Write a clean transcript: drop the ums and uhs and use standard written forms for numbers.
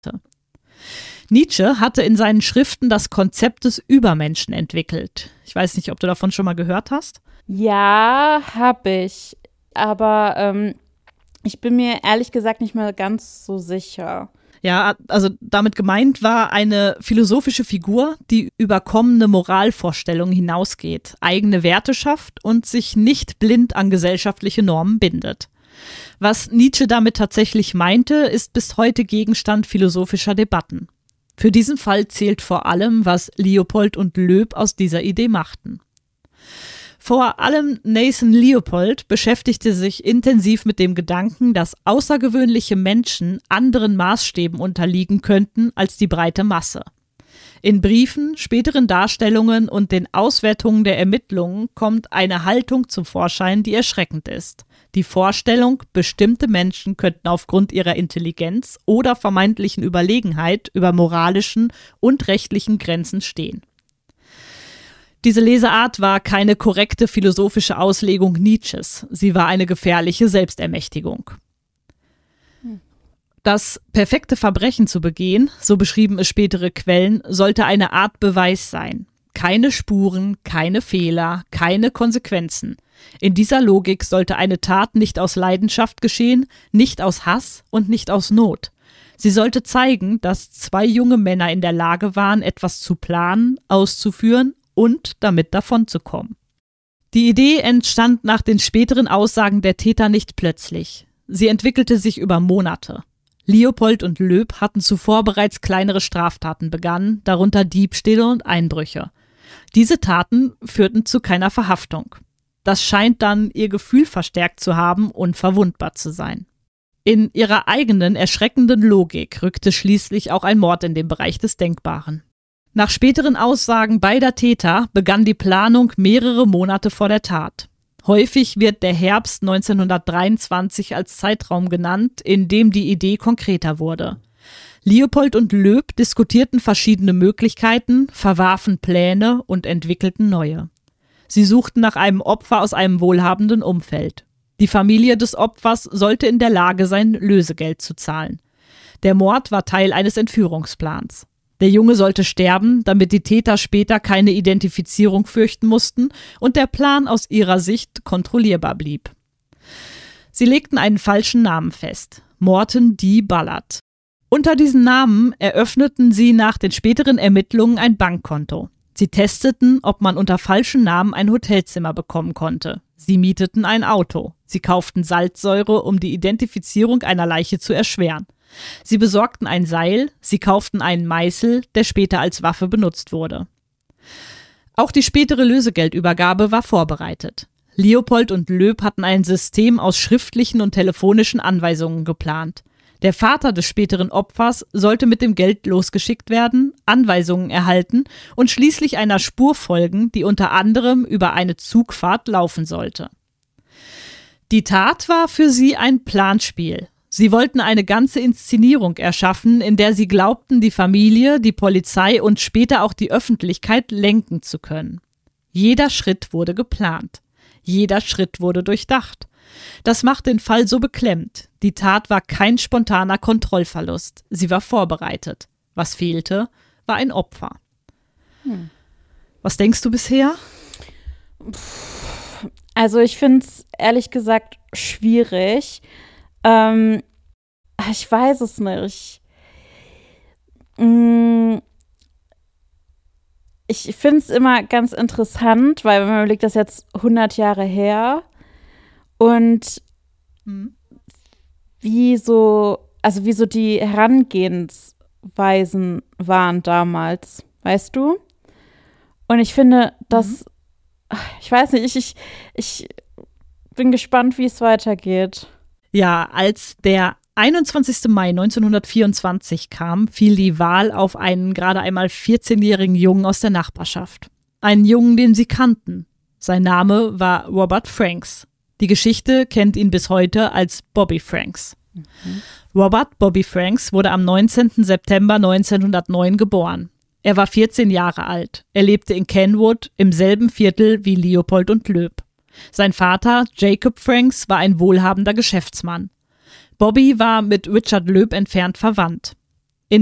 Nietzsche hatte in seinen Schriften das Konzept des Übermenschen entwickelt. Ich weiß nicht, ob du davon schon mal gehört hast. Ja, habe ich. Aber ich bin mir ehrlich gesagt nicht mehr ganz so sicher. Ja, also damit gemeint war eine philosophische Figur, die über kommende Moralvorstellungen hinausgeht, eigene Werte schafft und sich nicht blind an gesellschaftliche Normen bindet. Was Nietzsche damit tatsächlich meinte, ist bis heute Gegenstand philosophischer Debatten. Für diesen Fall zählt vor allem, was Leopold und Loeb aus dieser Idee machten. Vor allem Nathan Leopold beschäftigte sich intensiv mit dem Gedanken, dass außergewöhnliche Menschen anderen Maßstäben unterliegen könnten als die breite Masse. In Briefen, späteren Darstellungen und den Auswertungen der Ermittlungen kommt eine Haltung zum Vorschein, die erschreckend ist. Die Vorstellung, bestimmte Menschen könnten aufgrund ihrer Intelligenz oder vermeintlichen Überlegenheit über moralischen und rechtlichen Grenzen stehen. Diese Leseart war keine korrekte philosophische Auslegung Nietzsches. Sie war eine gefährliche Selbstermächtigung. Das perfekte Verbrechen zu begehen, so beschrieben es spätere Quellen, sollte eine Art Beweis sein. Keine Spuren, keine Fehler, keine Konsequenzen. In dieser Logik sollte eine Tat nicht aus Leidenschaft geschehen, nicht aus Hass und nicht aus Not. Sie sollte zeigen, dass zwei junge Männer in der Lage waren, etwas zu planen, auszuführen und damit davonzukommen. Die Idee entstand nach den späteren Aussagen der Täter nicht plötzlich. Sie entwickelte sich über Monate. Leopold und Loeb hatten zuvor bereits kleinere Straftaten begangen, darunter Diebstähle und Einbrüche. Diese Taten führten zu keiner Verhaftung. Das scheint dann ihr Gefühl verstärkt zu haben, unverwundbar zu sein. In ihrer eigenen erschreckenden Logik rückte schließlich auch ein Mord in den Bereich des Denkbaren. Nach späteren Aussagen beider Täter begann die Planung mehrere Monate vor der Tat. Häufig wird der Herbst 1923 als Zeitraum genannt, in dem die Idee konkreter wurde. Leopold und Loeb diskutierten verschiedene Möglichkeiten, verwarfen Pläne und entwickelten neue. Sie suchten nach einem Opfer aus einem wohlhabenden Umfeld. Die Familie des Opfers sollte in der Lage sein, Lösegeld zu zahlen. Der Mord war Teil eines Entführungsplans. Der Junge sollte sterben, damit die Täter später keine Identifizierung fürchten mussten und der Plan aus ihrer Sicht kontrollierbar blieb. Sie legten einen falschen Namen fest: Morton D. Ballard. Unter diesem Namen eröffneten sie nach den späteren Ermittlungen ein Bankkonto. Sie testeten, ob man unter falschen Namen ein Hotelzimmer bekommen konnte. Sie mieteten ein Auto. Sie kauften Salzsäure, um die Identifizierung einer Leiche zu erschweren. Sie besorgten ein Seil, sie kauften einen Meißel, der später als Waffe benutzt wurde. Auch die spätere Lösegeldübergabe war vorbereitet. Leopold und Loeb hatten ein System aus schriftlichen und telefonischen Anweisungen geplant. Der Vater des späteren Opfers sollte mit dem Geld losgeschickt werden, Anweisungen erhalten und schließlich einer Spur folgen, die unter anderem über eine Zugfahrt laufen sollte. Die Tat war für sie ein Planspiel. Sie wollten eine ganze Inszenierung erschaffen, in der sie glaubten, die Familie, die Polizei und später auch die Öffentlichkeit lenken zu können. Jeder Schritt wurde geplant. Jeder Schritt wurde durchdacht. Das macht den Fall so beklemmt. Die Tat war kein spontaner Kontrollverlust. Sie war vorbereitet. Was fehlte, war ein Opfer. Was denkst du bisher? Also ich finde es ehrlich gesagt schwierig. Ich weiß es nicht. Ich finde es immer ganz interessant, weil wenn man überlegt, das ist jetzt 100 Jahre her und wie so die Herangehensweisen waren damals, weißt du? Und ich finde, dass, ich weiß nicht, ich bin gespannt, wie es weitergeht. Ja, als der 21. Mai 1924 kam, fiel die Wahl auf einen gerade einmal 14-jährigen Jungen aus der Nachbarschaft. Einen Jungen, den sie kannten. Sein Name war Robert Franks. Die Geschichte kennt ihn bis heute als Bobby Franks. Robert Bobby Franks wurde am 19. September 1909 geboren. Er war 14 Jahre alt. Er lebte in Kenwood, im selben Viertel wie Leopold und Loeb. Sein Vater, Jacob Franks, war ein wohlhabender Geschäftsmann. Bobby war mit Richard Loeb entfernt verwandt.